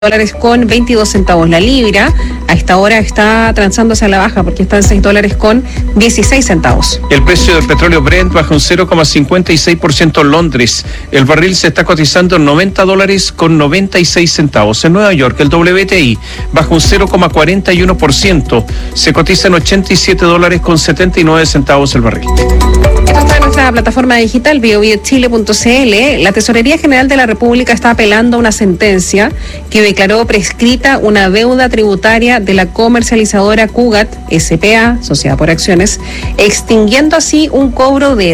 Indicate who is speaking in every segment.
Speaker 1: dólares con 22 centavos la libra. A esta hora está transándose a la baja porque está en 6 dólares con 16 centavos.
Speaker 2: El precio del petróleo Brent baja un 0,56% en Londres. El barril se está cotizando en 90 dólares con 96 centavos. En Nueva York, el WTI baja un 0,41%. Se cotiza en 87 dólares con 79 centavos el barril.
Speaker 1: Esto está en nuestra plataforma digital biobiochile.cl. La Tesorería General de la República está apelando a una sentencia que declaró prescrita una deuda tributaria de la comercializadora Cugat S.p.A., Sociedad por Acciones, extinguiendo así un cobro de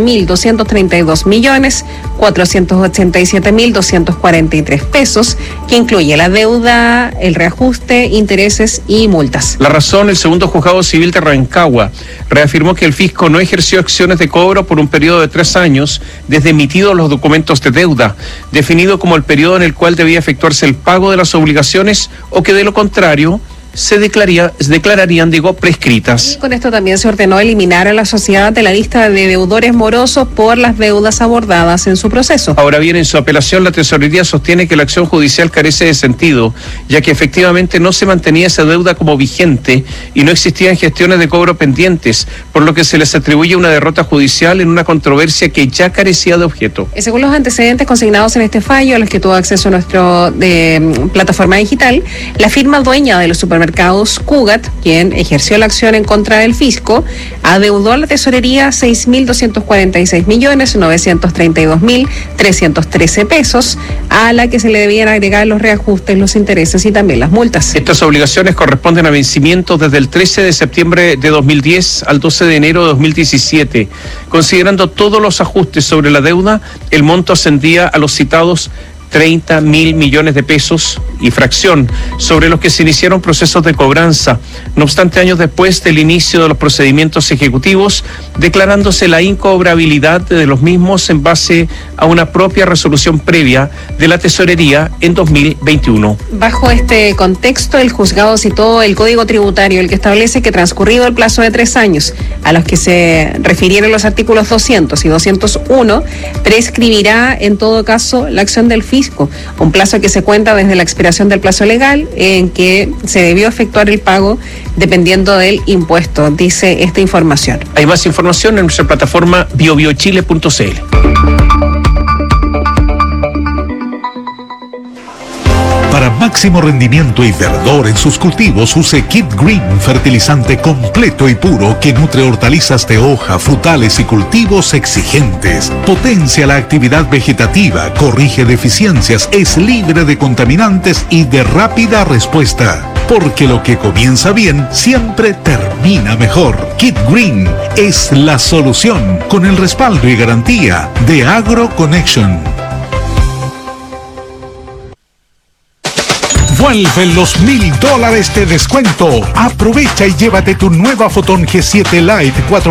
Speaker 1: 30.232.487.243 pesos, que incluye la deuda, el reajuste, intereses y multas.
Speaker 2: La razón, el segundo juzgado civil de Rancagua reafirmó que el fisco no ejerció acciones de cobro por un periodo de 3 años desde emitidos los documentos de deuda, definido como el periodo en el cual debía efectuarse el pago de las obligaciones, o que de lo contrario se declararían prescritas.
Speaker 1: Y con esto también se ordenó eliminar a la sociedad de la lista de deudores morosos por las deudas abordadas en su proceso.
Speaker 2: Ahora bien, en su apelación, la Tesorería sostiene que la acción judicial carece de sentido, ya que efectivamente no se mantenía esa deuda como vigente y no existían gestiones de cobro pendientes, por lo que se les atribuye una derrota judicial en una controversia que ya carecía de objeto.
Speaker 1: Según los antecedentes consignados en este fallo, a los que tuvo acceso a nuestra plataforma digital, la firma dueña de los supermercados Cugat, quien ejerció la acción en contra del fisco, adeudó a la tesorería 6.246.932.313 pesos, a la que se le debían agregar los reajustes, los intereses y también las multas.
Speaker 2: Estas obligaciones corresponden a vencimientos desde el 13 de septiembre de 2010 al 12 de enero de 2017. Considerando todos los ajustes sobre la deuda, el monto ascendía a los citados 30.000 millones de pesos y fracción, sobre los que se iniciaron procesos de cobranza. No obstante, años después del inicio de los procedimientos ejecutivos, declarándose la incobrabilidad de los mismos en base a una propia resolución previa de la Tesorería en 2021.
Speaker 1: Bajo este contexto, el juzgado citó el Código Tributario, el que establece que transcurrido el plazo de 3 años, a los que se refirieron los artículos 200 y 201, prescribirá en todo caso la acción del fisco, un plazo que se cuenta desde la expiración del plazo legal en que se debió efectuar el pago dependiendo del impuesto, dice esta información.
Speaker 2: Hay más información en nuestra plataforma biobiochile.cl.
Speaker 3: Para máximo rendimiento y verdor en sus cultivos, use Kit Green, fertilizante completo y puro que nutre hortalizas de hoja, frutales y cultivos exigentes. Potencia la actividad vegetativa, corrige deficiencias, es libre de contaminantes y de rápida respuesta. Porque lo que comienza bien siempre termina mejor. Kit Green es la solución, con el respaldo y garantía de AgroConnection. Vuelven los $1,000 de descuento. Aprovecha y llévate tu nueva Photon G7 Lite 4